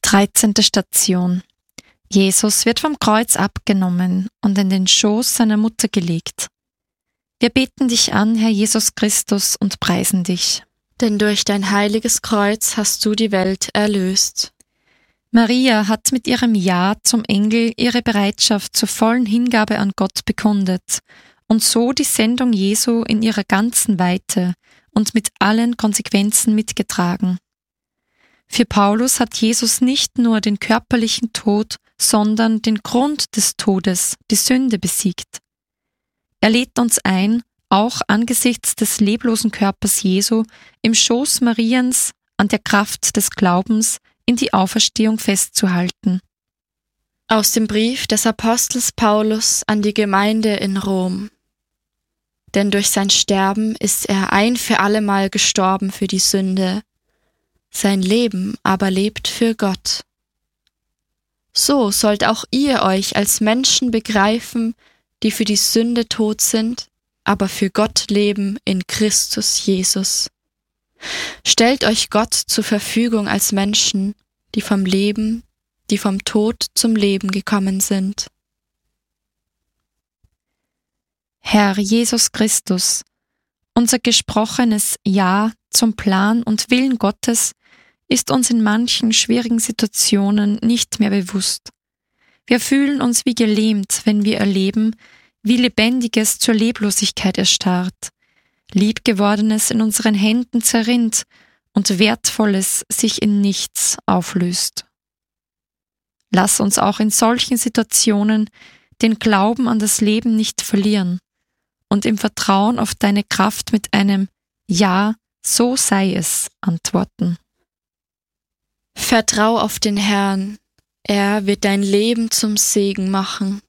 13. Station. Jesus wird vom Kreuz abgenommen und in den Schoß seiner Mutter gelegt. Wir beten dich an, Herr Jesus Christus, und preisen dich. Denn durch dein heiliges Kreuz hast du die Welt erlöst. Maria hat mit ihrem Ja zum Engel ihre Bereitschaft zur vollen Hingabe an Gott bekundet und so die Sendung Jesu in ihrer ganzen Weite und mit allen Konsequenzen mitgetragen. Für Paulus hat Jesus nicht nur den körperlichen Tod, sondern den Grund des Todes, die Sünde, besiegt. Er lädt uns ein, auch angesichts des leblosen Körpers Jesu im Schoß Mariens an der Kraft des Glaubens in die Auferstehung festzuhalten. Aus dem Brief des Apostels Paulus an die Gemeinde in Rom. Denn durch sein Sterben ist er ein für allemal gestorben für die Sünde, sein Leben aber lebt für Gott. So sollt auch ihr euch als Menschen begreifen, die für die Sünde tot sind, aber für Gott leben in Christus Jesus. Stellt euch Gott zur Verfügung als Menschen, die vom Tod zum Leben gekommen sind. Herr Jesus Christus, unser gesprochenes Ja zum Plan und Willen Gottes ist uns in manchen schwierigen Situationen nicht mehr bewusst. Wir fühlen uns wie gelähmt, wenn wir erleben, wie Lebendiges zur Leblosigkeit erstarrt, Liebgewordenes in unseren Händen zerrinnt und Wertvolles sich in nichts auflöst. Lass uns auch in solchen Situationen den Glauben an das Leben nicht verlieren und im Vertrauen auf deine Kraft mit einem Ja, so sei es antworten. Vertrau auf den Herrn, er wird dein Leben zum Segen machen.